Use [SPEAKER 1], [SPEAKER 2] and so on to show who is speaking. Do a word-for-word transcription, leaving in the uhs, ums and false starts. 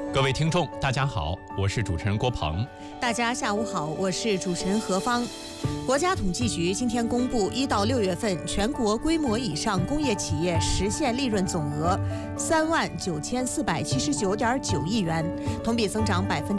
[SPEAKER 1] 各位听众，大家好，我是主持人郭鹏。
[SPEAKER 2] 大家下午好，我是主持人何芳。国家统计局今天公布，一到六月份全国规模以上工业企业实现利润总额三万九千四百七十九点九亿元，同比增长百分之